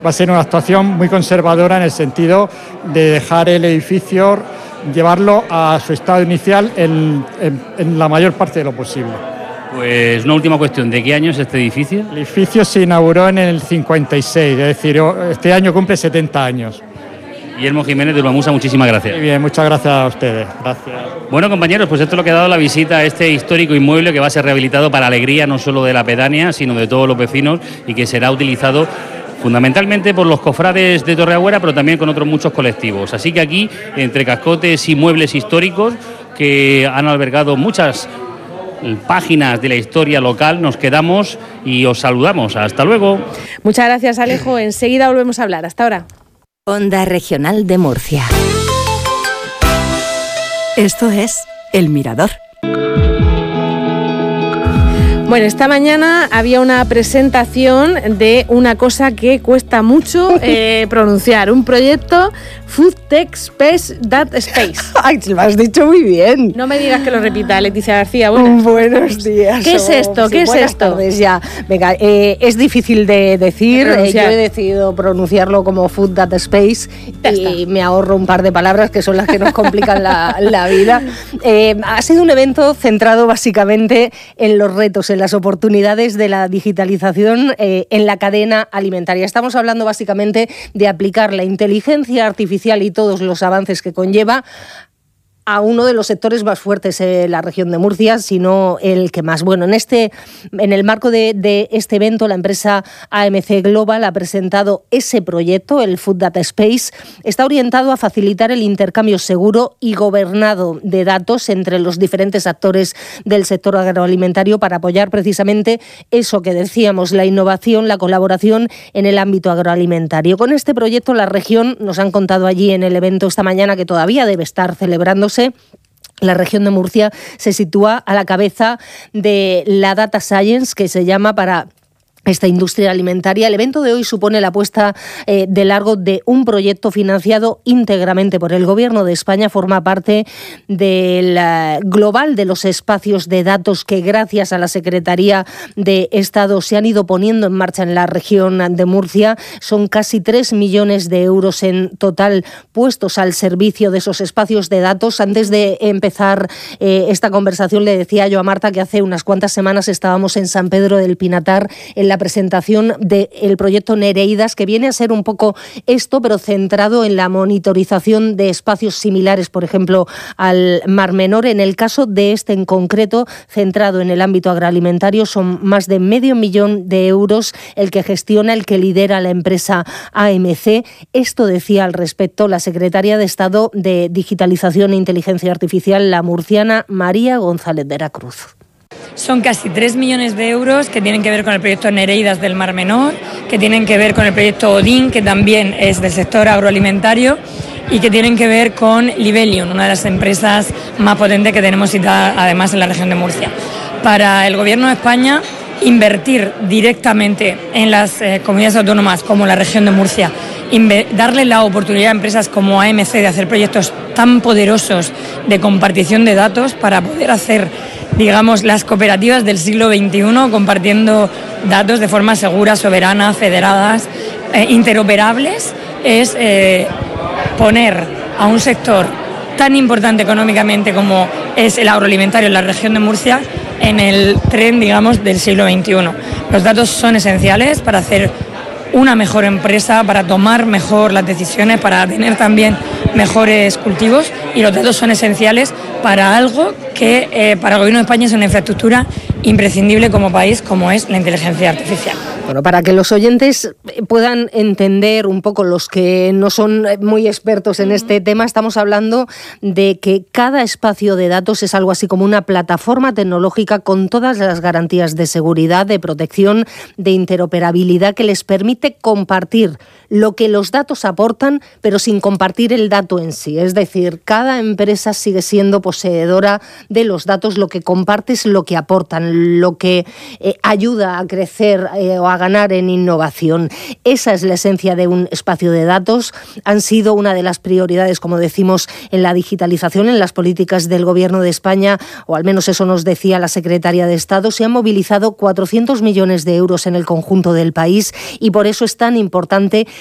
Va a ser una actuación muy conservadora en el sentido de dejar el edificio, llevarlo a su estado inicial en la mayor parte de lo posible. Pues una última cuestión, ¿de qué año es este edificio? El edificio se inauguró en el 56, es decir, este año cumple 70 años. Guillermo Jiménez de Urbamusa, muchísimas gracias. Muy bien, muchas gracias a ustedes. Gracias. Bueno, compañeros, pues esto es lo que ha dado la visita a este histórico inmueble que va a ser rehabilitado para alegría no solo de la pedánea, sino de todos los vecinos y que será utilizado fundamentalmente por los cofrades de Torreagüera, pero también con otros muchos colectivos. Así que aquí, entre cascotes y muebles históricos que han albergado muchas páginas de la historia local, nos quedamos y os saludamos. Hasta luego. Muchas gracias, Alejo. Enseguida volvemos a hablar. Hasta ahora. Onda Regional de Murcia. Esto es El Mirador. Bueno, esta mañana había una presentación de una cosa que cuesta mucho pronunciar, un proyecto Food Tech Space That Space. Ay, lo has dicho muy bien. No me digas que lo repita, Leticia García. Buenos días. ¿Qué es esto? Sí, ¿Qué es buenas esto? Tardes ya. Venga, es difícil de decir. Yo he decidido pronunciarlo como Food That Space y me ahorro un par de palabras que son las que nos complican la vida. Ha sido un evento centrado básicamente en los retos, en las oportunidades de la digitalización en la cadena alimentaria. Estamos hablando básicamente de aplicar la inteligencia artificial y todos los avances que conlleva a uno de los sectores más fuertes en la región de Murcia, sino el que más. Bueno, en el marco de este evento, la empresa AMC Global ha presentado ese proyecto, el Food Data Space. Está orientado a facilitar el intercambio seguro y gobernado de datos entre los diferentes actores del sector agroalimentario para apoyar precisamente eso que decíamos, la innovación, la colaboración en el ámbito agroalimentario. Con este proyecto, la región, nos han contado allí en el evento esta mañana, que todavía debe estar celebrándose, la región de Murcia se sitúa a la cabeza de la Data Science, que se llama para esta industria alimentaria. El evento de hoy supone la puesta de largo de un proyecto financiado íntegramente por el Gobierno de España. Forma parte del global de los espacios de datos que, gracias a la Secretaría de Estado, se han ido poniendo en marcha en la región de Murcia. Son casi 3 millones de euros en total puestos al servicio de esos espacios de datos. Antes de empezar esta conversación, le decía yo a Marta que hace unas cuantas semanas estábamos en San Pedro del Pinatar en la presentación del proyecto Nereidas, que viene a ser un poco esto, pero centrado en la monitorización de espacios similares, por ejemplo, al Mar Menor. En el caso de este en concreto, centrado en el ámbito agroalimentario, son más de 500.000 de euros el que gestiona, el que lidera la empresa AMC. Esto decía al respecto la secretaria de Estado de Digitalización e Inteligencia Artificial, la murciana María González Veracruz. Son casi 3 millones de euros que tienen que ver con el proyecto Nereidas del Mar Menor, que tienen que ver con el proyecto Odin, que también es del sector agroalimentario, y que tienen que ver con Libelium, una de las empresas más potentes que tenemos además en la región de Murcia. Para el Gobierno de España, invertir directamente en las comunidades autónomas como la región de Murcia, darle la oportunidad a empresas como AMC de hacer proyectos tan poderosos de compartición de datos para poder hacer, digamos, las cooperativas del siglo XXI, compartiendo datos de forma segura, soberana, federadas, interoperables, es poner a un sector tan importante económicamente como es el agroalimentario en la región de Murcia en el tren, digamos, del siglo XXI. Los datos son esenciales para hacer una mejor empresa, para tomar mejor las decisiones, para tener también mejores cultivos, y los datos son esenciales para algo que para el Gobierno de España es una infraestructura imprescindible como país, como es la inteligencia artificial. Bueno, para que los oyentes puedan entender un poco, los que no son muy expertos en este tema, estamos hablando de que cada espacio de datos es algo así como una plataforma tecnológica con todas las garantías de seguridad, de protección, de interoperabilidad, que les permite compartir lo que los datos aportan, pero sin compartir el dato en sí. Es decir, cada cada empresa sigue siendo poseedora de los datos, lo que compartes, lo que aportan, lo que ayuda a crecer o a ganar en innovación. Esa es la esencia de un espacio de datos. Han sido una de las prioridades, como decimos, en la digitalización, en las políticas del Gobierno de España, o al menos eso nos decía la secretaria de Estado. Se han movilizado 400 millones de euros en el conjunto del país y por eso es tan importante